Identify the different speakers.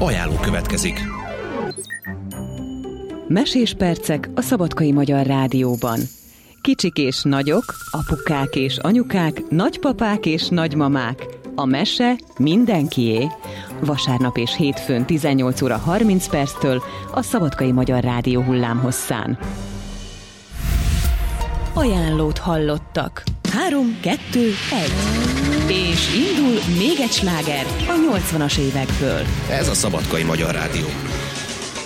Speaker 1: Ajánló következik.
Speaker 2: Mesés percek a Szabadkai Magyar Rádióban. Kicsik és nagyok, apukák és anyukák, nagypapák és nagymamák. A mese mindenkié. Vasárnap és hétfőn 18 óra 30 perctől a Szabadkai Magyar Rádió hullámhosszán. Ajánlót hallottak. 3, 2, 1. És indul még egy sláger a 80-as évekből.
Speaker 1: Ez a Szabadkai Magyar Rádió.